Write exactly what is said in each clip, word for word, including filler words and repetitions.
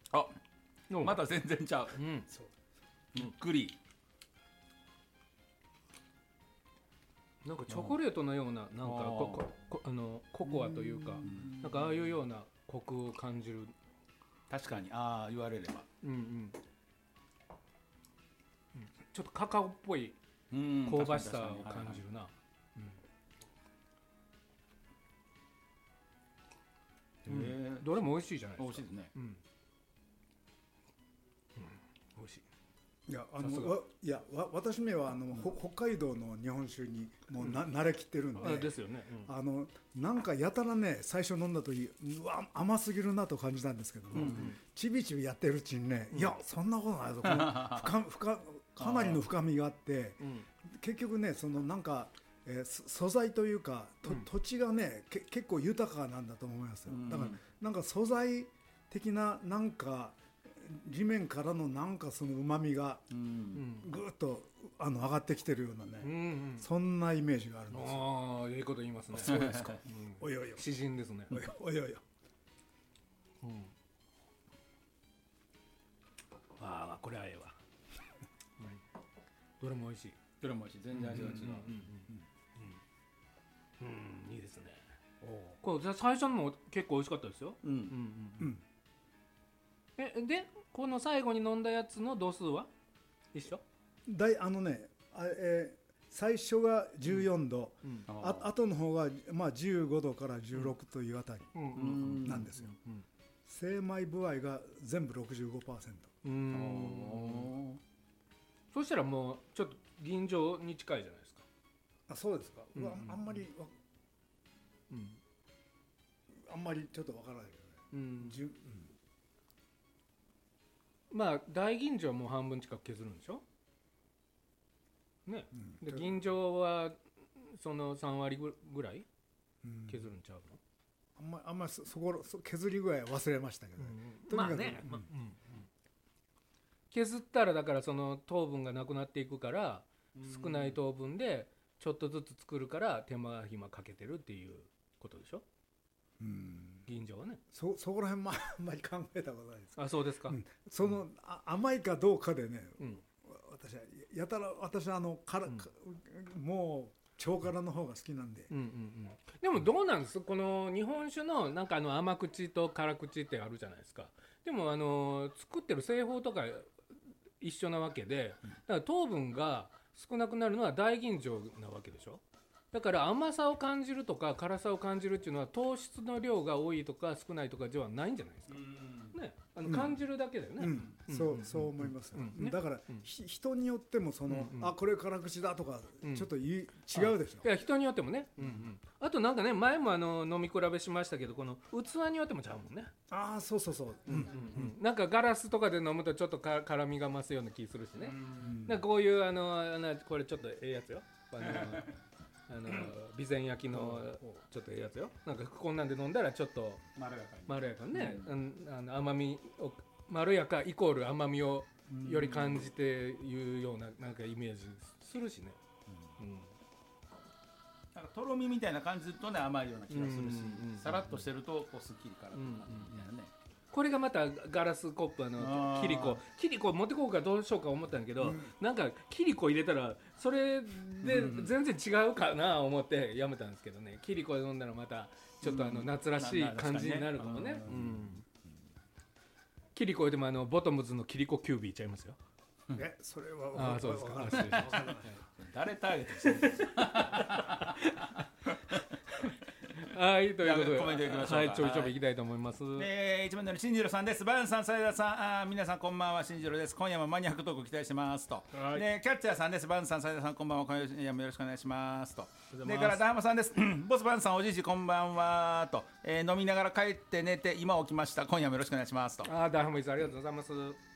あ、また全然ちゃう、うん、そうゆっくり、 なんかチョコレートのような、なんかここあのココアというか、なんかああいうようなコクを感じる。 確かに、ああ言われれば、うんうん、 ちょっとカカオっぽい香ばしさを感じるな。どれも美味しいじゃないですか。 美味しいですね、うんうん、 美味しい。 いや、あのわいやわ私めはあの、うん、北海道の日本酒にもうな、うん、慣れきってるんで、 ですよね、うん、 あのなんかやたらね最初飲んだ時うわ甘すぎるなと感じたんですけども、うんうん、ちびちびやってるうちにね、うん、いやそんなことないぞ、この深深かなりの深みがあって、うん、結局ねそのなんか、えー、素材というかと、うん、土地がねけ結構豊かなんだと思いますよ。だからなんか素材的ななんか地面からのなんかその旨味がぐーっとあの上がってきてるようなね、うんうん、そんなイメージがあるんですよ。 ああ、いいこと言いますね。 そうですか。うん、 およよ。詩人ですね。 およおよよ。 うん、ああ、これはええわ。どれも美味しい。 どれも美味しい。全然味が違う。うん、うんうん、いいですね。おこれ最初のも結構美味しかったですよ。うんうんうん。うんえでこの最後に飲んだやつの度数は一緒？ だいあのねあ、えー、最初がじゅうよんど、うん、あ後の方が、まあ、じゅうごどからじゅうろくというあたりなんですよ。精米部合が全部 ろくじゅうごパーセント。 うーんそしたらもうちょっと吟醸に近いじゃないですか。 あ、そうですか、うんうん、あんまり、うん、あんまりちょっとわからないけどね、うんうんまあ大吟醸はもう半分近く削るんでしょね、うん、で吟醸はそのさんわりぐらい削るんちゃうの、 うん、あんまあんま そ, そこ削り具合は忘れましたけど、ねうん、とにかく、まあね、うんうん、削ったらだからその糖分がなくなっていくから少ない糖分でちょっとずつ作るから手間暇かけてるっていうことでしょ。うん吟醸はねそ, そこら辺もあんまり考えたことないです。 あ、そうですか、うん、 そのあ甘いかどうかでね、うん、私はやたら私はあのから、うん、もう超辛の方が好きなんで、うんうんうん、 でもどうなんです、この日本酒のなんかあの甘口と辛口ってあるじゃないですか。でもあの作ってる製法とか一緒なわけで、だから糖分が少なくなるのは大吟醸なわけでしょ。だから甘さを感じるとか辛さを感じるっていうのは糖質の量が多いとか少ないとかではないんじゃないですか、うんね、あの感じるだけだよね、うんうん、そうそう思いますよ、うんね、だから、うん、人によってもその、うんうん、あこれ辛口だとかちょっとい、うん、違うでしょ。 いや人によってもね、うんうん、あとなんかね前もあの飲み比べしましたけどこの器によってもちゃうもんね。 ああそうそうそう、うんうんうん、 なんかガラスとかで飲むとちょっとか辛みが増すような気するしね、うん、なんかこういうあのこれちょっとええやつよあのあの備前焼きのちょっとええやつよ。なんかこんなんで飲んだらちょっとまろやかにまろやかにね、うん、あの甘みをまろやかイコール甘みをより感じていうようななんかイメージするしね、うんうん、 なんかとろみみたいな感じとね甘いような気がするし、うんうん、さらっとしてるとこうすっきり辛くなるみたいなね。 これがまたガラスコップあのキリコキリコ持ってこうかどうしようか思ったんだけど、うん、なんかキリコ入れたらそれで全然違うかな思ってやめたんですけどね。キリコで飲んだらまたちょっとあの夏らしい感じになるかもね、うん、キリコでもあのボトムズのキリコキュービーいっちゃいますよ。 えそれはあそうですか誰ターゲットですかはいということでコメントいきましょうか。 はい、ちょいちょいいきたいと思います。 えー、一番乗り新次郎さんです。バンさん、斉田さん、あ皆さんこんばんは、新次郎です。今夜もマニアックトーク期待してますと。でキャッチャーさんです。バンさん、斉田さんこんばんは、今夜もよろしくお願いしますと。でからダーマさんです。ボスバンさんおじいじこんばんはと、えー、飲みながら帰って寝て今起きました。今夜もよろしくお願いしますと。 あダーマイさんありがとうございます。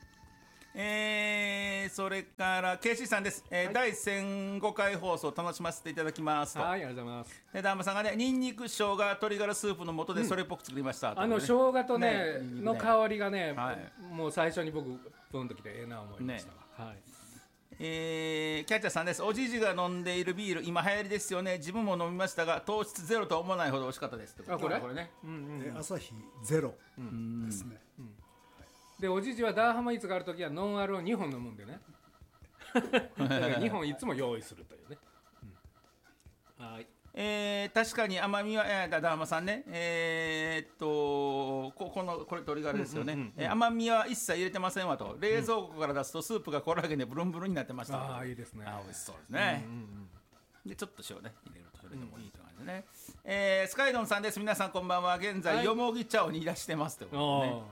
えー、それから ケーシー さんです、えーはい、だいせんごかい放送楽しませていただきますと。 はい、ありがとうございます。 でダンマさんがねニンニク生姜鶏ガラスープの素でそれっぽく作りました、 うんね、あの生姜と ね, ねの香りがね、はい、もう最初に僕プンときてええな思いましたわ、ねはいえー、キャッチャーさんです。おじいじが飲んでいるビール今流行りですよね。自分も飲みましたが糖質ゼロとは思わないほど美味しかったですってこと。 あこれこれね、うんうん、朝日ゼロですね、うんうんでおじじはダーハマイーツがあるときはノンアルをにほん飲むんでねだからにほんいつも用意するというね、うん、はい。 えー、確かに甘みは、えー、ダダーマさんね、えー、っとここのこれ鶏ガラですよね、うんうんうんうん、えー、甘みは一切入れてませんわと、冷蔵庫から出すとスープがコラーゲンでブルンブルンになってました。 ああいいですね。 あ美味しそうですね、うんうんうん、でちょっと塩ね入れるとそれでもいいという感じでね、うん、えー、スカイドンさんです。皆さんこんばんは。現在、はい、よもぎ茶を煮出してますということでね。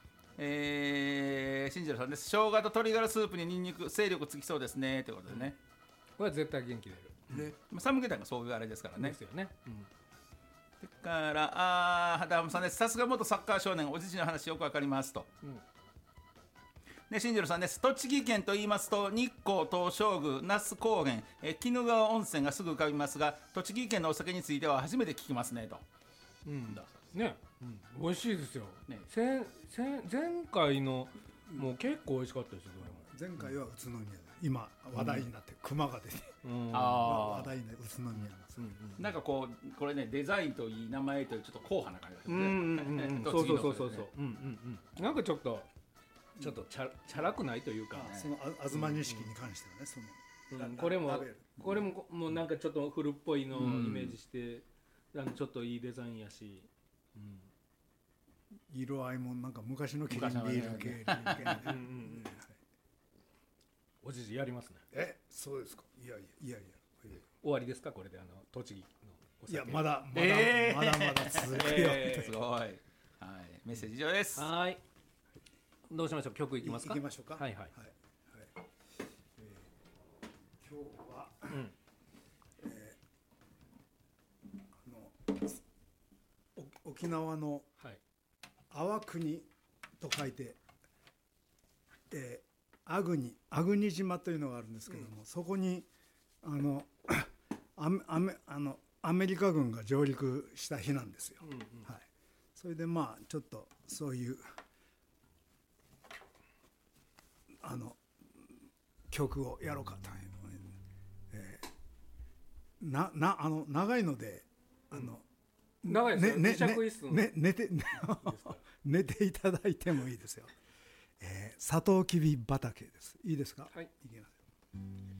えー、新次郎さんです。生姜と鶏ガラスープにニンニク勢力つきそうですねということでね、 これは絶対元気出る。 で寒気団がそういうあれですからね。 ですよね。うん、 だからあーダムさんです。さすが元サッカー少年、おじじの話よくわかりますと。うん、で新次郎さんです。栃木県と言いますと日光東照宮、那須高原、え鬼怒川温泉がすぐ浮かびますが、栃木県のお酒については初めて聞きますねと。 うんだね、うん、美味しいですよ、ね、前, 前回のもう結構美味しかったですよ。 前回は宇都宮で今話題になって、うん、熊が出て、うん、 あ話題になって宇都宮なんです、うんうん、 なんかこうこれねデザインといい名前といいちょっと硬派な感じですね。 うんうんうん、そうそうそうそうそう、うんうんうん、なんかちょっとちょっとチャチャラくないというか、 そのあ東錦に関してはね、その、 うん、これもこれももうなんかちょっと古っぽいのをイメージして、うん、あのちょっといいデザインやし、うん、 色合いもなんか昔のキリンビール系おじじやりますね。 え、そうですか。いやいやいやいや。 終わりですかこれで、あの栃木のお酒。 いやまだまだ、 えー、 まだまだ続くよ、 えー、すごい、はい、メッセージ以上です。 はい、どうしましょう。曲いきますか。 いきましょうか。 はいはい、はいはいえー、今日は、うんえー、あの沖縄の粟国と書いて、えー阿国阿国島というのがあるんですけども、うん、そこにあのアメアメあのアメリカ軍が上陸した日なんですよ、うんうん、はい、それでまあちょっとそういうあの曲をやろうかという、えー、ななあの長いのであの、 うん、長いですよ、ねねね、寝て寝ていただいてもいいですよ。えー、サトウキビ畑です。いいですか。 はい。 いきます。